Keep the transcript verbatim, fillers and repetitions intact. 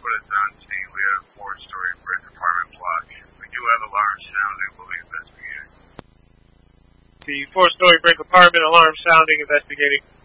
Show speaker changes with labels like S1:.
S1: put us on scene. We had a four-story brick apartment block. We do have alarms sounding. We'll be investigating.
S2: The four-story brick apartment, alarm sounding, investigating.